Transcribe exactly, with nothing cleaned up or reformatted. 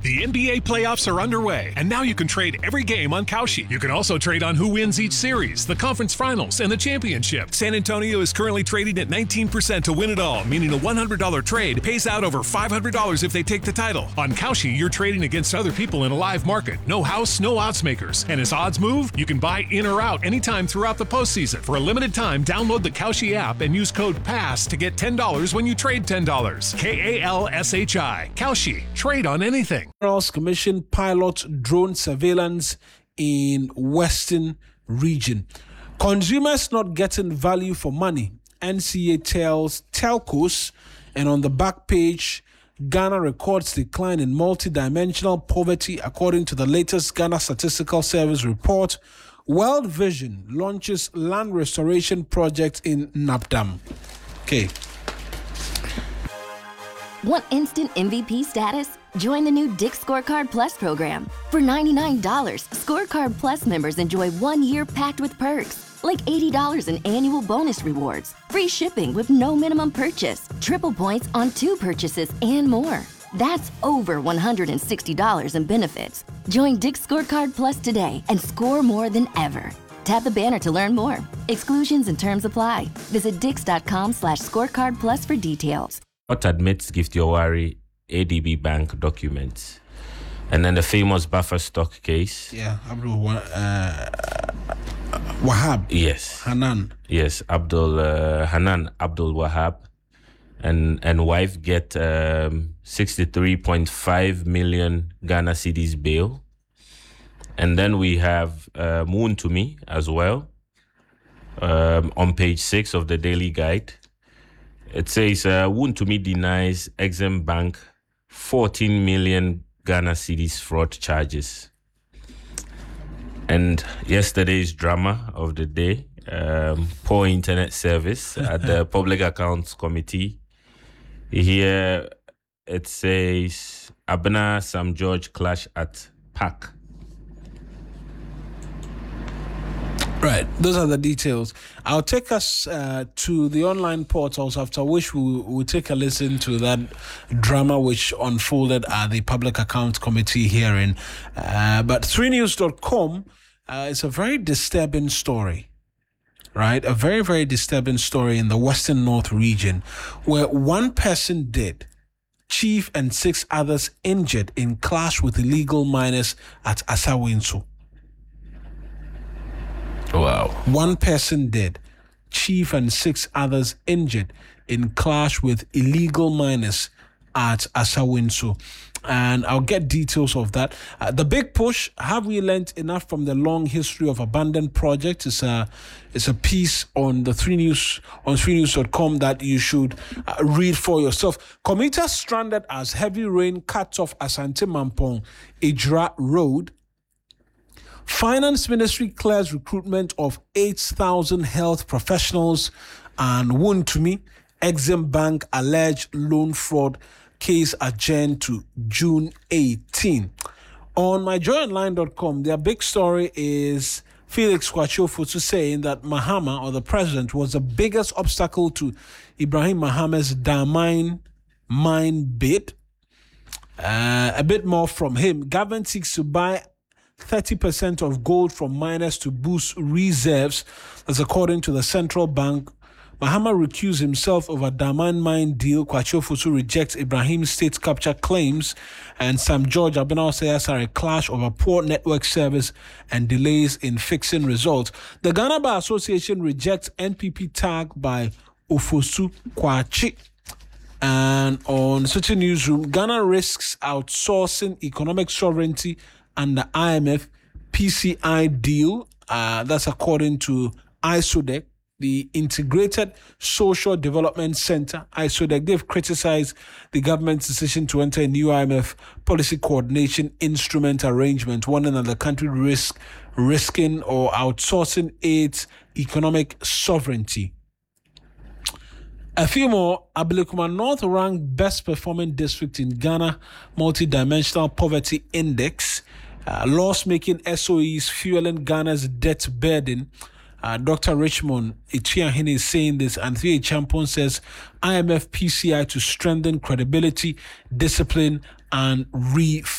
The N B A playoffs are underway, and now you can trade every game on Kalshi. You can also trade on who wins each series, the conference finals, and the championship. San Antonio is currently trading at nineteen percent to win it all, meaning a one hundred dollars trade pays out over five hundred dollars if they take the title. On Kalshi, you're trading against other people in a live market. No house, no odds makers. And as odds move, you can buy in or out anytime throughout the postseason. For a limited time, download the Kalshi app and use code PASS to get ten dollars when you trade ten dollars. K A L S H I. Kalshi. Trade on anything. Commission pilot drone surveillance in Western region. Consumers not getting value for money, N C A tells telcos, and on the back page, Ghana records decline in multidimensional poverty according to the latest Ghana Statistical Service report. World Vision launches land restoration project in Napdam. Okay. Want instant M V P status? Join the new Dick's Scorecard Plus program. For ninety-nine dollars, Scorecard Plus members enjoy one year packed with perks, like eighty dollars in annual bonus rewards, free shipping with no minimum purchase, triple points on two purchases, and more. That's over one hundred sixty dollars in benefits. Join Dick's Scorecard Plus today and score more than ever. Tap the banner to learn more. Exclusions and terms apply. Visit dix.com slash scorecard plus for details. What admits Gift Your Worry A D B Bank documents. And then the famous buffer stock case. Yeah, Abdul uh, Wahab. Yes. Hanan. Yes, Abdul uh, Hanan Abdul Wahab and and wife get um, sixty-three point five million Ghana cedis bail. And then we have uh, Moon to Me as well um, on page six of the Daily Guide. It says, uh, Woon to Me denies Exim Bank fourteen million Ghana cedis fraud charges. And yesterday's drama of the day, um, poor internet service at the Public Accounts Committee. Here it says, Abena Sam George clash at Park. Right, those are the details. I'll take us uh, to the online portals, after which we will take a listen to that drama which unfolded at the Public Accounts Committee hearing. Uh, but three news dot com uh, is a very disturbing story, right? A very, very disturbing story in the Western North region where one person dead, chief and six others injured in clash with illegal miners at Asawinso. Wow. One person dead, chief and six others injured in clash with illegal miners at Asawinso. And I'll get details of that. Uh, the big push, have we learnt enough from the long history of abandoned projects? It's a, it's a piece on the three news on three news dot com that you should uh, read for yourself. Commuters stranded as heavy rain cuts off Asante Mampong Ijra Road. Finance Ministry clears recruitment of eight thousand health professionals, and Woon to Me, Exim Bank alleged loan fraud case adjourned to June eighteenth. On my joy online dot com, their big story is Felix Kwachofosu saying that Mahama, or the president, was the biggest obstacle to Ibrahim Mahama's Damine mine bid. Uh, a bit more from him. Government seeks to buy thirty percent of gold from miners to boost reserves. That's according to the central bank. Mahama recused himself over Daman mine deal. Kwachofosu rejects Ibrahim's state capture claims. And Sam George Abena says are a clash over poor network service and delays in fixing results. The Ghana Bar Association rejects N P P tag by Ofosu Kwachi. And on City Newsroom, Ghana risks outsourcing economic sovereignty and the I M F P C I deal. Uh, that's according to ISODEC, the Integrated Social Development Center. ISODEC, they've criticized the government's decision to enter a new I M F policy coordination instrument arrangement, warning that the country risk risking or outsourcing its economic sovereignty. A few more. Ablekuma North ranked best performing district in Ghana Multidimensional Poverty Index. Uh, loss-making S O Es fueling Ghana's debt burden. Uh, Doctor Richmond Ichiahine is saying this, and Thea Champon says I M F P C I to strengthen credibility, discipline, and re